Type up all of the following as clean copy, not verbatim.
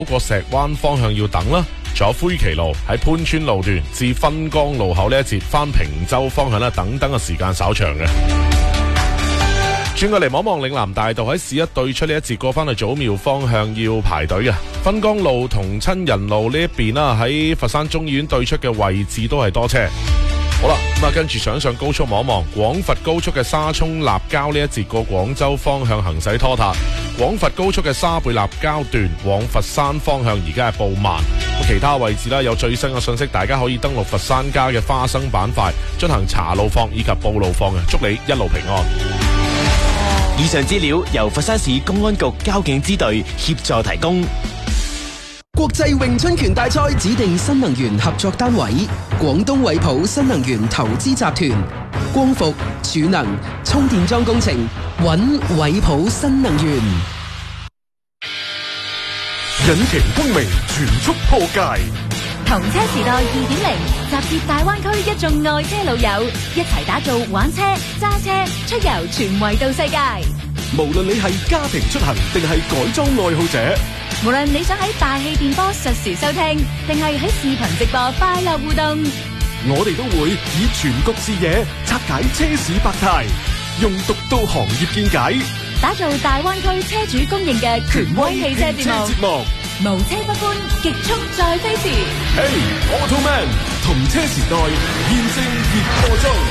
個石灣方向要等啦，仲有灰旗路喺潘村路段至分江路口呢一節翻平洲方向啦，等嘅時間稍長嘅。轉過嚟望望嶺南大道喺市一對出呢一節過翻去祖廟方向要排隊嘅，分江路同親仁路呢一邊啦，喺佛山中醫院對出嘅位置都係多車。好啦，咁啊跟住上高速望一望，廣佛高速嘅沙涌立交呢一節過廣州方向行駛拖沓，廣佛高速嘅沙貝立交段往佛山方向而家係報慢。其他位置啦有最新嘅信息，大家可以登錄佛山家嘅花生板塊進行查路況以及報路況嘅，祝你一路平安。 以上資料由佛山市公安局交警支隊協助提供。 國際詠春拳大賽指定新能源合作單位廣東惠普新能源投資集團，光伏、儲能、充電樁工程，揾惠普新能源。 引擎轟鳴，全速破界。 同車時代2.0，集結大灣區一眾愛車老友，一齊打造玩車、揸車、出遊全維度世界。 無論你係家庭出行定係改裝愛好者， 無論你想喺大氣電波實時收聽，定係喺視頻直播快樂互動， 我哋都會以全局視野拆解車市百態，用獨到行業見解， 打造大灣區車主公認嘅權威汽車節目。無車不歡，極速再飛時。 Hey Automan， 同車時代現正熱播中。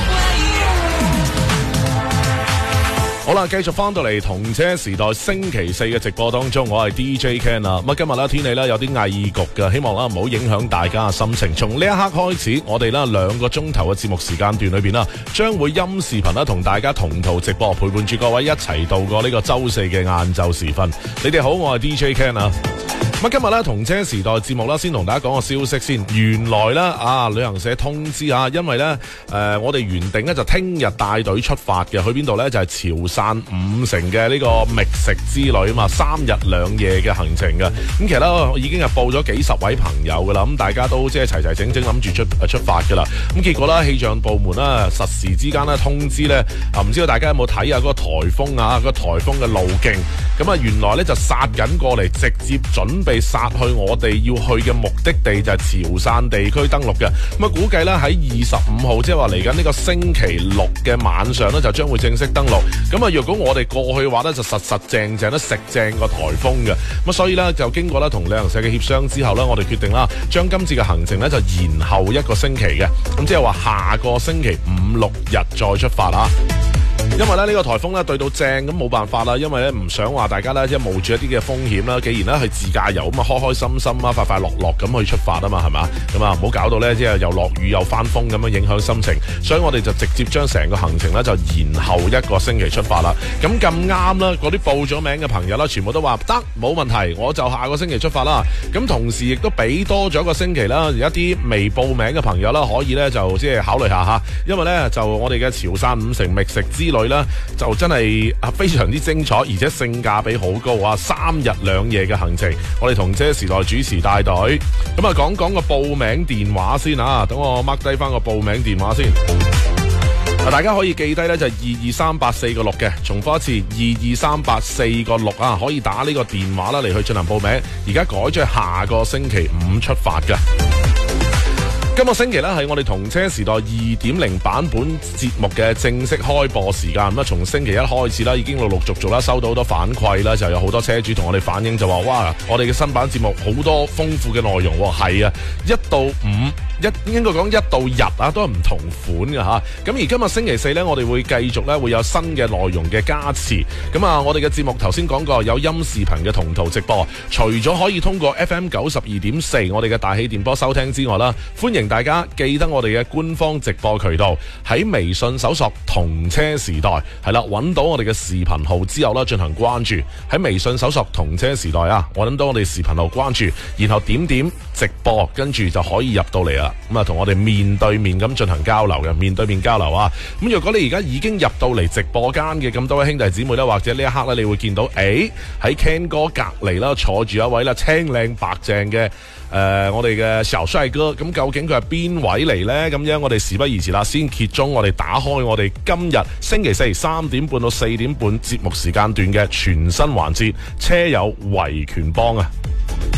好啦，繼續翻到嚟同車時代星期四嘅直播當中，我係 DJ Ken 啊。咁今日天氣咧有啲翳焗嘅，希望啦唔好影響大家嘅心情。從呢一刻開始，我哋啦2個鐘頭嘅節目時間段裏邊啦，將會音視頻啦同大家同途直播，陪伴住各位一齊度過呢個周四嘅晏晝時分。你哋好，我係 DJ Ken 啊。咁今日咧同車時代節目啦，先同大家講個消息先。原來咧旅行社通知因為咧我哋原定咧就聽日帶隊出發嘅，去邊度咧就係潮汕5城嘅呢個覓食之旅啊嘛，3日2夜嘅行程嘅。咁其實咧已經係報咗幾十位朋友噶啦，咁大家都即係齊整諗住出發噶啦。咁結果咧氣象部門啦實時之間咧通知咧唔知道大家有冇睇嗰個颱風嗰個颱風嘅路徑。咁原來咧就殺緊過嚟，直接準備殺去我哋要去嘅目的地，就係潮汕地區登陸嘅。咁估計咧喺25號，即係話嚟緊呢個星期六嘅晚上咧，就將會正式登陸。咁若果我哋過去嘅話咧，就實正都食正個颱風嘅。咁所以咧就經過咧同旅行社嘅協商之後咧，我哋決定啦，將今次嘅行程咧就延後1個星期嘅。咁即係話下個星期5、6日再出發啊。因為呢個颱風咧對到正，咁冇辦法啦，因為咧唔想話大家咧即係冒住一啲嘅風險啦。既然咧係自駕遊咁啊，開開心心啊，快快樂樂咁去出發啊嘛，係嘛？咁啊唔好搞到咧即係又落雨又翻風咁樣影響心情。所以我哋就直接將成個行程咧就延後1個星期出發啦。咁啱啦，嗰啲報咗名嘅朋友啦，全部都話得冇問題，我就下個星期出發啦。咁同時亦都俾多咗1個星期啦，而一啲未報名嘅朋友啦，可以咧就即係考慮下吓，因為咧就我哋嘅潮汕5城覓食之旅啦，就真係非常之精彩，而且性價比好高啊！3日2夜嘅行程，我哋同車時代主持帶隊。咁啊，講個報名電話先啊，等我 mark 低翻個報名電話先。大家可以記低咧就係22384個6嘅，重複一次22384個6啊，可以打呢個電話啦嚟去進行報名。而家改咗下個星期5出發嘅。今個星期咧係我哋同車時代2.0版本節目嘅正式開播時間。咁啊，從星期1開始啦，已經陸續啦收到好多反饋啦，就有好多車主同我哋反映就話，哇，我哋嘅新版節目好多豐富嘅內容。係啊，1到5。應該講1到日啊，都係唔同款嘅吓。咁而今日星期4呢，我哋會繼續咧會有新嘅內容嘅加持。咁啊，我哋嘅節目頭先講過有音視頻嘅同途直播，除咗可以通過 FM 92.4我哋嘅大氣電波收聽之外啦，歡迎大家記得我哋嘅官方直播渠道，喺微信搜索同車時代，係啦，揾到我哋嘅視頻號之後啦，進行關注。喺微信搜索同車時代啊，揾到我哋視頻號關注，然後點直播，跟住就可以入到嚟啦。咁啊，同我哋面對面咁進行交流嘅，面對面交流啊！咁若果你而家已經入到嚟直播間嘅咁多位兄弟姊妹啦，或者呢一刻咧，你會見到，喺 Ken 哥隔離啦，坐住一位啦，青靚白淨嘅我哋嘅小帥哥。咁究竟佢係邊位嚟呢？咁樣我哋事不宜遲啦，先揭盅，我哋打開我哋今日星期4 3點半到4點半節目時間段嘅全新環節，車友維權幫啊！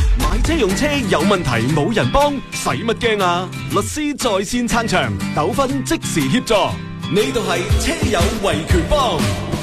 車用車有問題冇人幫，使乜驚啊？律師在線撐場，糾紛即時協助。呢度係車友維權幫。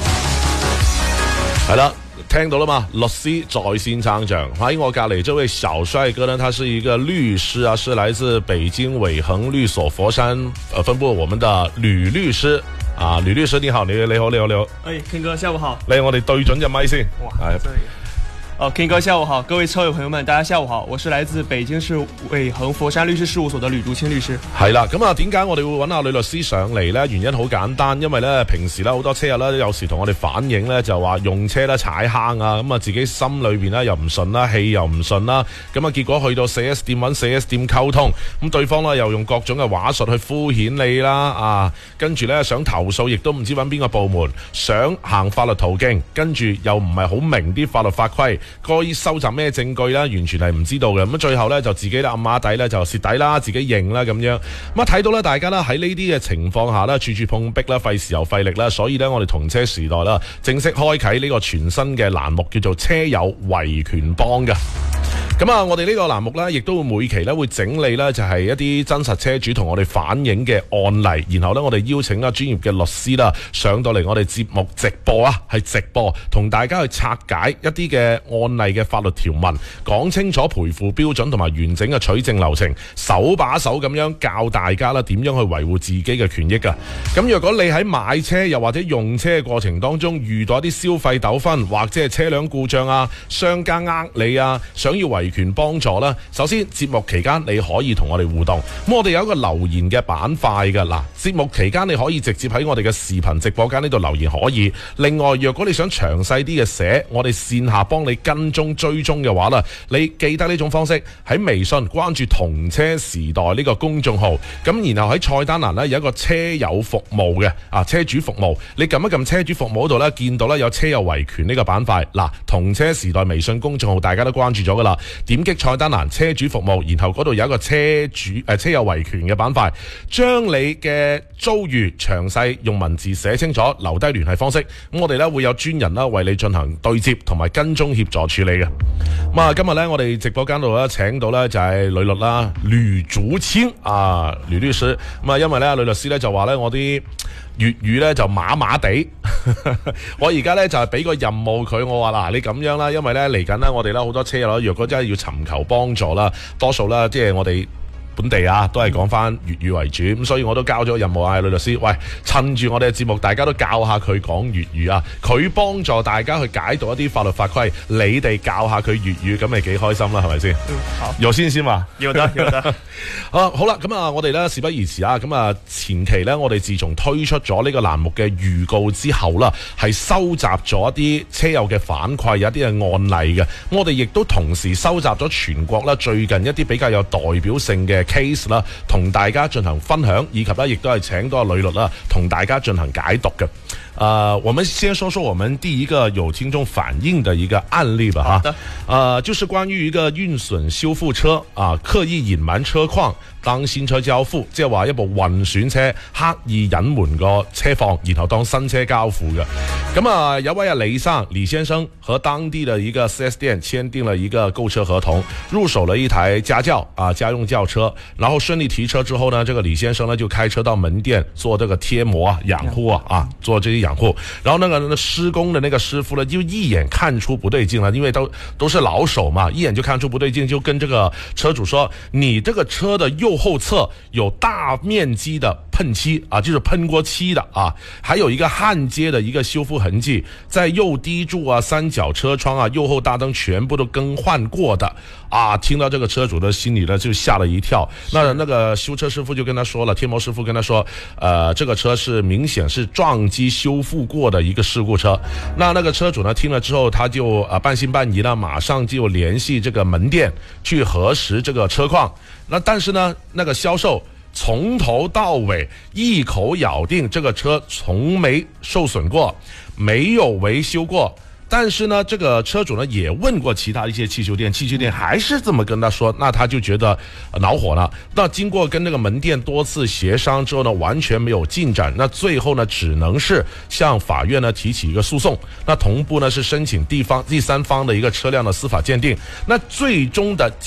係啦。聽到了嗎？律師在線撐場，喺我隔籬這位小帥哥呢，他是一個律師啊，是來自北京偉恒律所佛山分部我們的呂律師啊，呂律師你好，你好。 King 哥下午好。 嚟我哋對準隻咪先。 哇，King 哥下午好，各位車友朋友們，大家下午好，我是來自北京市偉恒佛山律師事務所的呂竹清律師。 係啦，咁啊，點解我哋會揾阿呂律師上嚟呢？原因好簡單，因為呢平時呢好多車友呢，有時同我哋反映呢，就話用車呢踩坑啊，咁啊自己心裏邊呢又唔順啦，氣又唔順啦，咁啊結果去到 4S 店揾 4S 店溝通，咁對方呢又用各種嘅話術去敷衍你啦，啊，跟住呢想投訴，亦都唔知揾邊個部門，想行法律途徑，跟住又唔係好明啲法律法規。該收集咩證據呢？完全係唔知道嘅。咁最後呢，就自己咧暗馬底呢，就蝕底啦，自己認啦咁樣。咁睇到呢，大家呢喺呢啲嘅情況下呢，處處碰壁啦，費時又費力啦。所以呢，我哋同車時代啦，正式開啟呢個全新嘅欄目，叫做車友維權幫嘅。咁啊，我哋呢個欄目呢，亦都會每期呢會整理呢，就係一啲真實車主同我哋反映嘅案例，然後呢，我哋邀請啦專業嘅律師啦上到嚟我哋節目直播啊，係直播同大家去拆解一啲嘅案例嘅法律條文，講清楚賠付標準同埋完整嘅取證流程，手把手咁樣教大家啦點樣去維護自己嘅權益噶。咁若果你喺買車又或者用車嘅過程當中遇到一啲消費糾紛或者係車輛故障啊，商家你啊，想要維權幫助啦，首先節目期間你可以同我哋互動，咁我哋有一個留言嘅板塊噶。嗱，節目期間你可以直接喺我哋嘅視頻直播間呢度留言可以。另外，若果你想詳細啲嘅寫，我哋線下幫你跟蹤追蹤嘅話啦，你記得呢種方式喺微信關注同車時代呢個公眾號，咁然後喺菜單欄呢有一個車友服務嘅車主服務，你撳一撳車主服務嗰度呢，見到呢有車友維權呢個板塊。嗱，同車時代微信公眾號大家都關注咗噶啦，點擊菜單欄車主服務，然後嗰度有一個車友維權嘅板塊，將你嘅遭遇詳細用文字寫清楚，留低聯繫方式，咁我哋呢會有專人啦為你進行對接同埋跟蹤協助處理嘅。咁啊，今日呢，我哋直播間度咧請到呢就係呂律啦，呂竹清啊，呂律師。咁啊，因為呢呂律師呢就話呢我啲粵語呢就麻麻地，我而家呢就係俾個任務佢，我話嗱你咁樣啦，因為呢嚟緊呢我哋呢好多車友若果真係要尋求幫助啦，多數啦即係我哋本地啊，都係講翻粵語為主，咁所以我都交咗任務啊，呂律師，喂，趁住我哋嘅節目，大家都教下佢講粵語啊，佢幫助大家去解讀一啲法律法規，你哋教下佢粵語，咁咪幾開心啦，係咪先？ 好， 有先先嘛？ 有得。 好啦，咁啊，我哋咧事不宜遲啊，咁啊前期咧，我哋自從推出咗呢個欄目嘅預告之後啦，係收集咗一啲車友嘅反饋，有一啲嘅案例嘅，我哋亦都同時收集咗全國啦最近一啲比較有代表性嘅case 啦，同大家進行分享，以及咧亦都係請到阿呂律啦，同大家進行解讀嘅。我們先說說我們第一個有聽眾反映的一個案例吧，就是關於一個運損修復車刻意隱瞞車況，當新車交付，即係話一部運損車刻意隱瞞個車況，然後當新車交付嘅。咁啊，有位李先生和當地的一個 4S 店簽訂了一個購車合同，入手了一台家用轎車，然後順利提車之後呢，這個李先生呢就開車到門店做這個貼膜養護做這些養護，然後那個施工的那個師傅呢就一眼看出不對勁了，因為都是老手嘛，一眼就看出不對勁，就跟這個車主說，你這個車的右後側有大面積的噴漆就是噴過漆的還有一個焊接的一個修復痕跡，在右低柱三角車窗右後大燈全部都更換過的聽到這個車主的心裡呢就嚇了一跳，那個修車師傅就跟他說了，貼膜師傅跟他說，這個車是明顯是撞擊修復過的一個事故車。那個車主呢聽了之後，他就半信半疑呢，馬上就聯繫這個門店去核實這個車況。那但是呢，那個銷售從頭到尾一口咬定這個車從沒受損過，沒有維修過。但是呢，這個車主呢也問過其他一些汽修店還是這麼跟他說，那他就覺得惱火了。那經過跟那個門店多次協商之後呢，完全沒有進展。那最後呢，只能是向法院呢提起一個訴訟。那同步呢是申請第三方的一個車輛的司法鑑定。那最終的